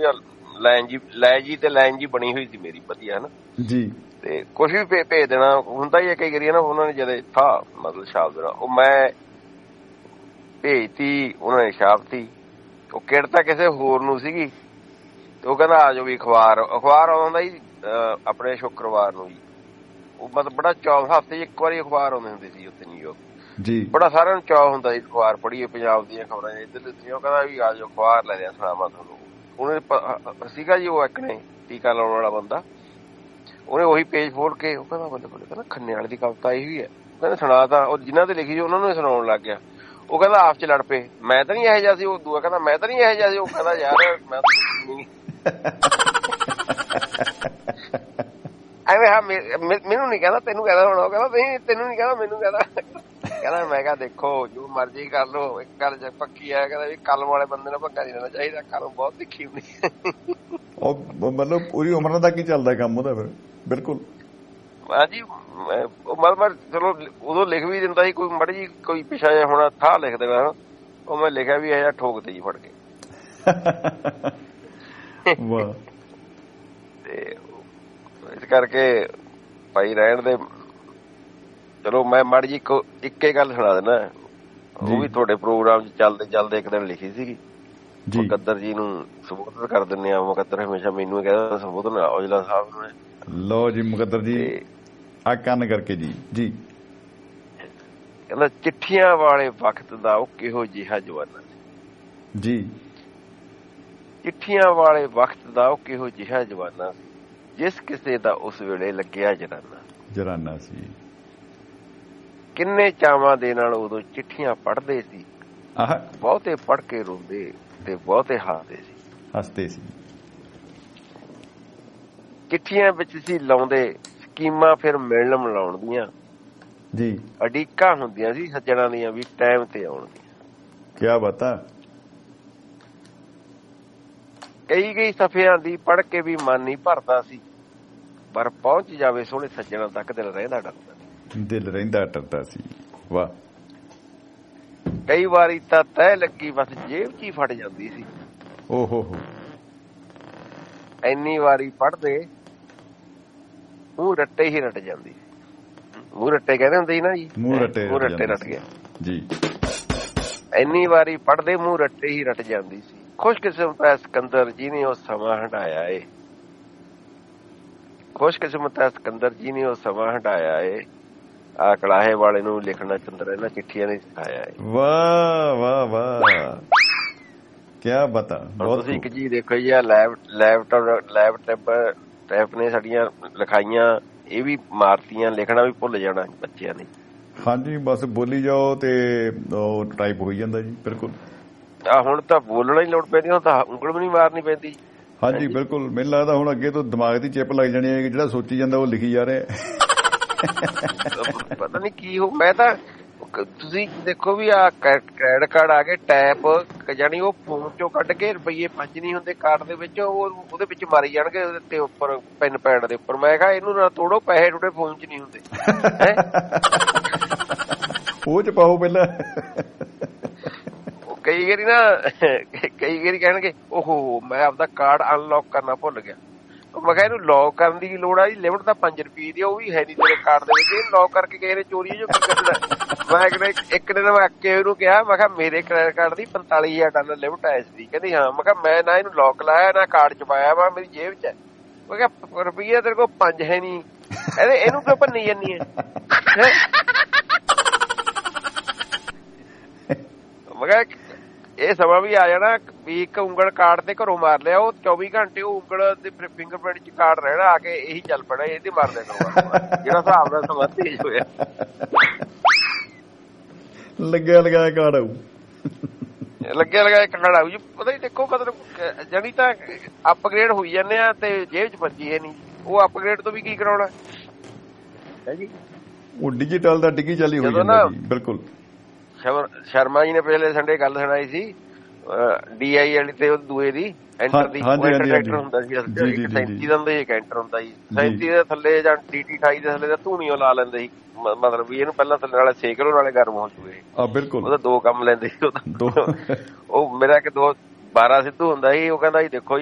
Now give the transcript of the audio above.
ਉਹਦੀਆਂ ਲਾਈਨ ਤੇ ਲਾਈਨ ਜੀ ਬਣੀ ਹੋਈ ਸੀ ਮੇਰੀ ਵਧੀਆ ਹਨਾ ਜੀ। ਤੇ ਕੁਛ ਵੀ ਭੇਜ ਦੇਣਾ ਹੁੰਦਾ ਹੀ ਹੈ ਕਈ ਵਾਰੀ ਨਾ। ਉਹਨਾਂ ਨੇ ਜਦੋਂ ਥਾ ਮਤਲਬ ਛਾਪ ਦੇਣਾ, ਉਹ ਮੈਂ ਭੇਜਤੀ, ਉਹਨਾਂ ਨੇ ਛਾਪਤੀ। ਉਹ ਕਿਹੜ ਤਾਂ ਕਿਸੇ ਹੋਰ ਨੂੰ ਸੀਗੀ ਤੇ ਉਹ ਕਹਿੰਦਾ ਆ ਜਾਓ ਵੀ ਅਖਬਾਰ ਆਉਂਦਾ ਜੀ ਆਪਣੇ ਸ਼ੁੱਕਰਵਾਰ ਨੂੰ ਜੀ। ਉਹ ਮਤਲਬ ਬੜਾ ਚਾਅ, ਹਫ਼ਤੇ 'ਚ ਇੱਕ ਵਾਰੀ ਅਖਬਾਰ ਆਉਂਦੇ ਹੁੰਦੇ ਸੀ ਉੱਥੇ ਨਿਊਯਾਰਕ ਜੀ। ਬੜਾ ਸਾਰਿਆਂ ਨੂੰ ਚਾਅ ਹੁੰਦਾ ਸੀ ਅਖਬਾਰ ਪੜ੍ਹੀਏ, ਪੰਜਾਬ ਦੀਆਂ ਖਬਰਾਂ ਇੱਧਰ ਦਿੱਤੀਆਂ। ਉਹ ਕਹਿੰਦਾ ਵੀ ਆ ਜਾਓ ਅਖਬਾਰ ਲੈ ਲਿਆ ਸੁਣਾਵਾਂ ਤੁਹਾਨੂੰ। ਉਹਨੇ ਸੀਗਾ ਜੀ ਉਹ ਇੱਕ ਨੇ ਟੀਕਾ ਲਾਉਣ ਵਾਲਾ ਬੰਦਾ, ਉਹਨੇ ਉਹੀ ਪੇਜ ਫੋੜ ਕੇ ਉਹ ਕਹਿੰਦਾ ਬੱਲੇ ਬੱਲੇ, ਕਹਿੰਦਾ ਖੰਨੇ ਵਾਲੇ ਦੀ ਕਵਿਤਾ ਆਈ ਹੋਈ ਹੈ। ਕਹਿੰਦੇ ਸੁਣਾ ਤਾਂ ਉਹ ਜਿਨ੍ਹਾਂ ਤੇ ਲਿਖੀ ਸੀ ਉਹਨਾਂ ਨੂੰ ਸੁਣਾਉਣ ਲੱਗ ਗਿਆ। ਉਹ ਕਹਿੰਦਾ ਆਪ ਚ ਲੜ ਪਏ, ਮੈਂ ਤਾਂ ਨੀ ਇਹੋ ਜਿਹਾ ਸੀ। ਉਹ ਦੂਆ ਕਹਿੰਦਾ ਮੈਂ ਤਾਂ ਨੀ ਇਹੋ ਜਿਹਾ ਸੀ। ਉਹ ਕਹਿੰਦਾ ਯਾਰ ਮੈਂ ਐਵੇਂ ਹਾਂ ਮੈਨੂੰ ਨੀ ਕਹਿੰਦਾ ਤੈਨੂੰ ਕਹਿੰਦਾ ਹੁਣ। ਉਹ ਕਹਿੰਦਾ ਨਹੀਂ ਤੈਨੂੰ ਨੀ ਕਹਿੰਦਾ ਮੈਨੂੰ ਕਹਿੰਦਾ। ਕਹਿੰਦਾ ਮੈਂ ਕਿਹਾ ਦੇਖੋ ਜੋ ਮਰਜ਼ੀ ਕਰ ਲਓ, ਇੱਕ ਗੱਲ ਪੱਕੀ ਹੈ, ਕਹਿੰਦਾ ਵੀ ਕਲਮ ਵਾਲੇ ਬੰਦੇ ਨੂੰ ਭੱਗਾ ਨਹੀਂ ਰਹਿਣਾ ਚਾਹੀਦਾ, ਕਲਮ ਬਹੁਤ ਤਿੱਖੀ ਹੁੰਦੀ। ਉਹ ਮਤਲਬ ਪੂਰੀ ਉਮਰ ਤੱਕ ਹੀ ਚੱਲਦਾ ਕੰਮ ਉਹਦਾ ਫਿਰ। ਬਿਲਕੁਲ ਹਾਂਜੀ। ਉਹ ਮਤਲਬ ਚਲੋ ਉਦੋਂ ਲਿਖ ਵੀ ਦਿੰਦਾ ਸੀ, ਕੋਈ ਮਾੜੀ ਜੀ ਕੋਈ ਪਿਛਾ ਜਿਹਾ ਹੋਣਾ ਥਾਂ ਲਿਖ ਦੇਣਾ, ਉਹ ਮੈਂ ਲਿਖਿਆ ਵੀ ਇਹ ਠੋਕ ਤੇ ਜੀ ਫੜ ਕੇ। ਤੇ ਇਸ ਕਰਕੇ ਭਾਈ ਰਹਿਣ ਦੇ। ਚਲੋ ਮੈਂ ਮਾੜੀ ਜੀ ਇੱਕੇ ਗੱਲ ਸੁਣਾ ਦੇਣਾ, ਉਹ ਵੀ ਤੁਹਾਡੇ ਪ੍ਰੋਗਰਾਮ ਚ ਚੱਲਦੇ ਚੱਲਦੇ ਇੱਕ ਦਿਨ ਲਿਖੀ ਸੀਗੀ। ਮੁਕੱਦਰ ਜੀ ਨੂੰ ਸੰਬੋਧਨ ਕਰ ਦਿੰਦੇ ਆ। ਮੁਕੱਦਰ ਹਮੇਸ਼ਾ ਮੈਨੂੰ ਹੀ ਕਹਿੰਦਾ ਸੰਬੋਧਨ ਔਜਲਾ ਸਾਹਿਬ ਨੂੰ। ਲਓ ਜੀ ਮੁਕੱਦਰ ਜੀ ਆ ਕੰਨ ਕਰਕੇ ਜੀ। ਜੀ ਕਹਿੰਦਾ ਚਿੱਠੀਆਂ ਵਾਲੇ ਵਕਤ ਦਾ ਉਹ ਕਿਹੋ ਜਿਹਾ ਜਵਾਨਾ ਸੀ ਜੀ। ਚਿੱਠੀਆਂ ਵਾਲੇ ਵਕਤ ਦਾ ਉਹ ਕਿਹੋ ਜਿਹਾ ਜਵਾਨਾ ਸੀ, ਜਿਸ ਕਿਸੇ ਦਾ ਉਸ ਵੇਲੇ ਲੱਗਿਆ ਜਰਾਨਾ ਸੀ। ਕਿੰਨੇ ਚਾਵਾਂ ਦੇ ਨਾਲ ਉਦੋਂ ਚਿੱਠੀਆਂ ਪੜ੍ਹਦੇ ਸੀ, ਬਹੁਤੇ ਪੜ੍ਹ ਕੇ ਰੋਂਦੇ ਤੇ ਬਹੁਤੇ ਹੱਸਦੇ ਸੀ। ਚਿੱਠੀਆਂ ਵਿੱਚ ਸੀ ਲਾਉਂਦੇ ਸਕੀਮਾਂ, ਫਿਰ ਮਿਲਣ ਮਿਲਾਉਣ ਦੀਆਂ ਜੀ ਅਡੀਕਾਂ ਹੁੰਦੀਆਂ ਸੀ ਸੱਜਣਾਂ ਦੀਆਂ ਵੀ ਟਾਈਮ ਤੇ ਆਉਣ ਦੀਆਂ। ਕਿਆ ਬਾਤ ਆ। ਕਈ ਸਫ਼ਿਆਂ ਦੀ ਪੜ੍ਹ ਕੇ ਵੀ ਮਨ ਨਹੀਂ ਭਰਦਾ ਸੀ, ਪਰ ਪਹੁੰਚ ਜਾਵੇ ਸੋਹਣੇ ਸੱਜਣਾਂ ਤੱਕ ਦਿਲ ਰਹਿੰਦਾ ਡਰਦਾ ਸੀ। ਵਾਹ। ਕਈ ਵਾਰੀ ਤਾਂ ਤਹਿ ਲੱਗੀ ਬਸ ਜੇਬ ਚ ਹੀ ਫਟ ਜਾਂਦੀ ਸੀ। ਓਹੋ ਇੰਨੀ ਵਾਰੀ ਪੜ੍ਹਦੇ ਮੂੰਹ ਰੱਟੇ ਹੀ ਰੱਟ ਜਾਂਦੀ। ਮੂੰਹ ਰੱਟੇ ਕਹਿੰਦੇ ਹੁੰਦੇ ਸੀ ਨਾ ਜੀ, ਮੂੰਹ ਰੱਟੇ ਰੱਟ ਗਿਆ ਜੀ। ਇੰਨੀ ਵਾਰੀ ਪੜ੍ਹਦੇ ਮੂੰਹ ਰੱਟੇ ਹੀ ਰੱਟ ਜਾਂਦੀ ਸੀ। ਖੁਸ਼ਕਿਸਮਤ ਹੈ ਸਿਕੰਦਰ ਜਿਹਨੇ ਉਹ ਸਮਾਂ ਹੰਢਾਇਆ ਏ। ਖੁਸ਼ਕਿਸਮਤ ਹੈ ਸਿਕੰਦਰ ਜਿਹਨੇ ਉਹ ਸਮਾਂ ਹੰਢਾਇਆ ਏ। ਆ ਕੜਾਹੇ ਵਾਲੇ ਨੂੰ ਲਿਖਣਾ ਚੰਦਰ ਇਹਨਾਂ ਚਿੱਠੀਆਂ ਨੇ ਸਿਖਾਇਆ ਏ। ਵਾਹ ਵਾਹ ਵਾਹ, ਕਿਆ ਬਤਾ। ਤੁਸੀਂ ਇੱਕ ਚੀਜ਼ ਦੇਖੋ ਜੀ, ਆ ਲੈਪਟਾਪ ਨੇ ਸਾਡੀਆਂ ਲਿਖਾਈਆਂ ਇਹ ਵੀ ਮਾਰਤੀਆਂ, ਲਿਖਣਾ ਵੀ ਭੁੱਲ ਜਾਣਾ ਬੱਚਿਆਂ ਨੇ। ਹਾਂਜੀ ਬਸ ਬੋਲੀ ਜਾਓ ਤੇ ਉਹ ਟਾਈਪ ਹੋਈ ਜਾਂਦਾ ਜੀ। ਬਿਲਕੁਲ। ਹੁਣ ਤਾਂ ਬੋਲਣਾ ਹੀ ਲੋੜ ਪੈਂਦੀ, ਹੁਣ ਤਾਂ ਉਂਗਲ ਵੀ ਨਹੀਂ ਮਾਰਨੀ ਪੈਂਦੀ। ਹਾਂਜੀ ਬਿਲਕੁਲ। ਮੈਨੂੰ ਲੱਗਦਾ ਹੁਣ ਅੱਗੇ ਤੋਂ ਦਿਮਾਗ ਦੀ ਚਿੱਪ ਲੱਗ ਜਾਣੀ ਹੈ, ਜਿਹੜਾ ਸੋਚੀ ਜਾਂਦਾ ਉਹ ਲਿਖੀ ਜਾ ਰਿਹਾ। ਪਤਾ ਨੀ ਕੀ ਹੋ। ਮੈਂ ਤਾਂ ਤੁਸੀਂ ਦੇਖੋ ਵੀ ਆ ਕ੍ਰੈਡਿਟ ਕਾਰਡ ਆ ਗਏ, ਟੈਪ ਜਾਣੀ ਉਹ ਫੋਨ ਚੋਂ ਕੱਢ ਕੇ ਰੁਪਈਏ 5 ਨਹੀਂ ਹੁੰਦੇ ਕਾਰਡ ਦੇ ਵਿੱਚ, ਉਹਦੇ ਵਿੱਚ ਮਾਰੀ ਜਾਣਗੇ ਉਹਦੇ ਤੇ ਉੱਪਰ ਪੈਨ ਪੈਡ ਦੇ ਉੱਪਰ। ਮੈਂ ਕਿਹਾ ਇਹਨੂੰ ਨਾ ਤੋੜੋ, ਪੈਸੇ ਟੁੱਟੇ ਫੋਨ ਚ ਨਹੀਂ ਹੁੰਦੇ। ਉਹ ਚ ਪਾਓ ਪਹਿਲਾਂ। ਕਈ ਵਾਰੀ ਕਹਿਣਗੇ ਓਹੋ ਮੈਂ ਆਪਦਾ ਕਾਰਡ ਅਨਲੌਕ ਕਰਨਾ ਭੁੱਲ ਗਿਆ। ਮੈਂ ਕਿਹਾ ਇਹਨੂੰ ਲੌਕ ਕਰਨ ਦੀ ਲੋੜ ਆ ਜੀ, ਲਿਮਟ ਤਾਂ 5 ਰੁਪਏ ਦੀ, ਉਹ ਵੀ ਹੈ ਨੀ ਤੇਰੇ ਕਾਰਡ ਦੇ ਵਿੱਚ, ਇਹਨੂੰ ਲੌਕ ਕਰਕੇ ਕਿਸੇ ਨੇ ਚੋਰੀ ਜੋ ਕੀ ਕਰਨਾ। ਮੈਂ ਇੱਕ ਦਿਨ ਮੈਂ ਅੱਕੇ ਉਹਨੂੰ ਕਿਹਾ, ਮੈਂ ਕਿਹਾ ਮੇਰੇ ਕ੍ਰੈਡਿਟ ਕਾਰਡ ਦੀ $45,000 ਲਿਮਟ ਐ ਸੀ। ਕਹਿੰਦੀ ਹਾਂ। ਮੈਂ ਕਿਹਾ ਮੈਂ ਨਾ ਇਹਨੂੰ ਲੌਕ ਲਾਇਆ ਨਾ ਕਾਰਡ ਚ ਪਾਇਆ, ਵਾ ਮੇਰੀ ਜੇਬ ਚ ਹੈ। ਮੈਂ ਕਿਹਾ ਰੁਪਈਆ ਤੇਰੇ ਕੋਲ 5 ਹੈ ਨੀ, ਇਹਨੂੰ ਕਿਉਂ ਭੰਨੀ ਜਾਂਦੀ ਹੈ। ਮੈਂ ਕਿਹਾ ਇਹ ਸਮਾਂ ਵੀ ਆ ਜਾਣਾ ਵੀ ਇੱਕ ਉਂਗਲ ਕਾਰਡ ਤੇ ਘਰੋਂ ਮਾਰ ਲਿਆ, ਉਹ 24 ਘੰਟੇ ਉਹ ਉਂਗਲ ਦੇ ਫਿੰਗਰਪ੍ਰਿੰਟ ਚ ਕਾਰਡ ਰਹਿਣਾ, ਆ ਕੇ ਇਹੀ ਚੱਲ ਪੈਣਾ, ਇਹਦੇ ਮਾਰ ਦੇਣਾ ਜਿਹੜਾ ਹਿਸਾਬ ਨਾਲ ਸਮਾਂ ਤੇਜ਼ ਹੋਇਆ। ਲੱਗਿਆ ਲਗਾਇਆ ਕਾਰਡ ਆਊ, ਲੱਗਿਆ ਲਗਾਇਆ ਕਾਰਡ ਆਊ ਜੀ। ਪਤਾ ਹੀ ਦੇਖੋ ਮਤਲਬ ਜਾਣੀ ਤਾਂ ਅਪਗ੍ਰੇਡ ਹੋਈ ਜਾਂਦੇ ਆ ਤੇ ਜੇਬ ਚ ਬੱਜੀ ਹੈ ਨੀ। ਉਹ ਅਪਗ੍ਰੇਡ ਤੋਂ ਵੀ ਕੀ ਕਰਾਉਣਾ ਹੈ ਜੀ। ਉਹ ਡਿਜੀਟਲ ਦਾ ਡਿੱਗੀ ਚਾਲੀ ਹੋਈ ਜਾਂਦਾ ਜੀ। ਬਿਲਕੁਲ। ਸ਼ਰਮਾ ਜੀ ਨੇ ਪਿਛਲੇ ਸੰਡੇ ਗੱਲ ਸੁਣਾਈ ਸੀ DI ਵਾਲੀ ਤੇ ਦੂਏ ਦੀ ਐਂਟਰ ਦੀ। ਟਰੈਕਟਰ ਹੁੰਦਾ ਸੀ 37 ਦਾ ਹੁੰਦਾ ਸੀ, ਇੱਕ ਐਂਟਰ ਹੁੰਦਾ ਸੀ 37 ਦੇ ਥੱਲੇ ਜਾਂ DT 28 ਦੇ ਥੱਲੇ ਦਾ ਧੂਣੀਓ ਲਾ ਲੈਂਦੇ ਸੀ, ਮਤਲਬ ਵੀ ਇਹਨੂੰ ਪਹਿਲਾਂ ਥੱਲੇ ਨਾਲੇ ਸੇਕ ਲੋ ਨਾਲੇ ਗਰਮ ਹੋ ਜੂਏ। ਬਿਲਕੁਲ। ਉਹਦਾ 2 ਕੰਮ ਲੈਂਦੇ ਸੀ। ਉਹ ਮੇਰਾ ਇੱਕ 12 ਸਿੱਧੂ ਹੁੰਦਾ ਸੀ, ਉਹ ਕਹਿੰਦਾ ਸੀ ਦੇਖੋ